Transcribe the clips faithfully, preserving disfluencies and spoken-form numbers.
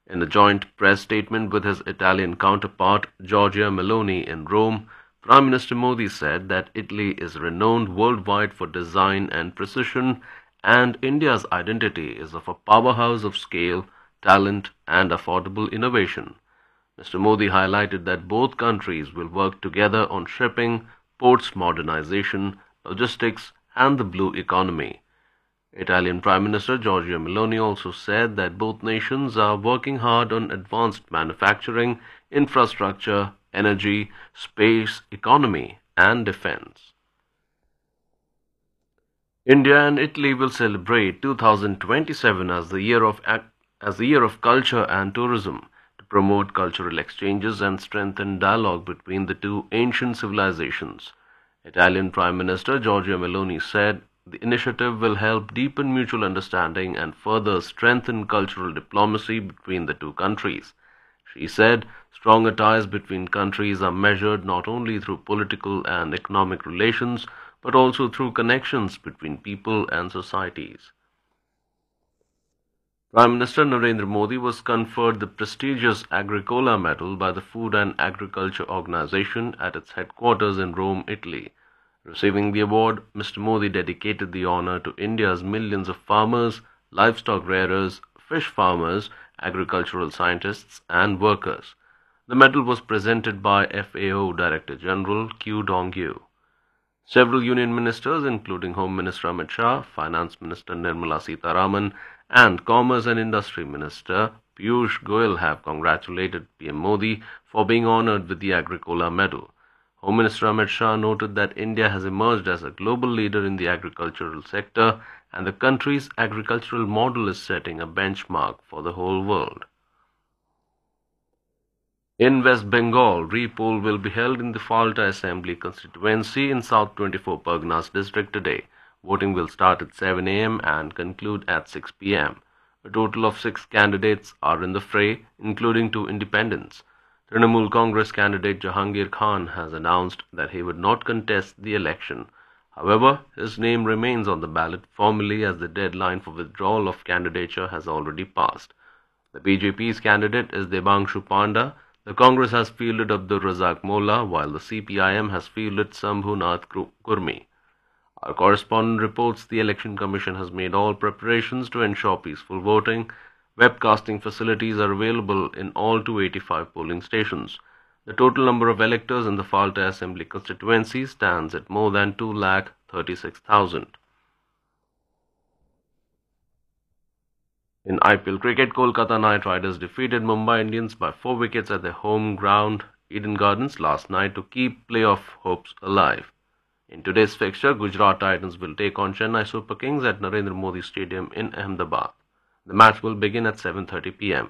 In a joint press statement with his Italian counterpart Giorgia Meloni in Rome, Prime Minister Modi said that Italy is renowned worldwide for design and precision, and India's identity is of a powerhouse of scale, talent, and affordable innovation. Mister Modi highlighted that both countries will work together on shipping, ports modernization, logistics, and the blue economy. Italian Prime Minister Giorgia Meloni also said that both nations are working hard on advanced manufacturing, infrastructure, energy, space, economy, and defense. India and Italy will celebrate two thousand twenty-seven as the year of ac- as the year of culture and tourism to promote cultural exchanges and strengthen dialogue between the two ancient civilizations. Italian Prime Minister Giorgia Meloni said the initiative will help deepen mutual understanding and further strengthen cultural diplomacy between the two countries. She said stronger ties between countries are measured not only through political and economic relations but also through connections between people and societies. Prime Minister Narendra Modi was conferred the prestigious Agricola Medal by the Food and Agriculture Organization at its headquarters in Rome, Italy. Receiving the award, Mister Modi dedicated the honor to India's millions of farmers, livestock rearers, fish farmers, agricultural scientists, and workers. The medal was presented by F A O Director General Q Dongyu. Several union ministers, including Home Minister Amit Shah, Finance Minister Nirmala Sitharaman, and Commerce and Industry Minister Piyush Goyal, have congratulated P M Modi for being honored with the Agricola Medal. Home Minister Amit Shah noted that India has emerged as a global leader in the agricultural sector, and the country's agricultural model is setting a benchmark for the whole world. In West Bengal, re-poll will be held in the Falta Assembly constituency in South twenty-four Parganas district today. Voting will start at seven a m and conclude at six p m. A total of six candidates are in the fray, including two independents. Trinamool Congress candidate Jahangir Khan has announced that he would not contest the election. However, his name remains on the ballot formally as the deadline for withdrawal of candidature has already passed. The B J P's candidate is Debangshu Panda. The Congress has fielded Abdur Razak Molla, while the C P I M has fielded Sambhu Nath Kurmi. Our correspondent reports the Election Commission has made all preparations to ensure peaceful voting. Webcasting facilities are available in all two hundred eighty-five polling stations. The total number of electors in the Falta Assembly constituency stands at more than two lakh thirty-six thousand. In I P L cricket, Kolkata Knight Riders defeated Mumbai Indians by four wickets at their home ground Eden Gardens last night to keep playoff hopes alive. In today's fixture, Gujarat Titans will take on Chennai Super Kings at Narendra Modi Stadium in Ahmedabad. The match will begin at seven thirty p m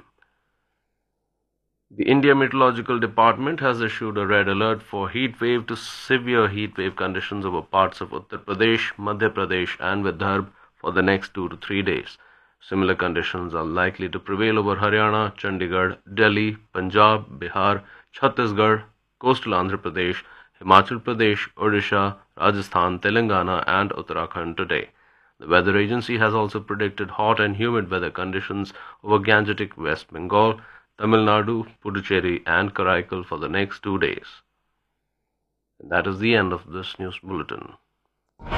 The India Meteorological Department has issued a red alert for heat wave to severe heat wave conditions over parts of Uttar Pradesh, Madhya Pradesh and Vidarbha for the next two to three days. Similar conditions are likely to prevail over Haryana, Chandigarh, Delhi, Punjab, Bihar, Chhattisgarh, coastal Andhra Pradesh, Himachal Pradesh, Odisha, Rajasthan, Telangana and Uttarakhand today. The weather agency has also predicted hot and humid weather conditions over Gangetic West Bengal, Tamil Nadu, Puducherry and Karaikal for the next two days. And that is the end of this news bulletin.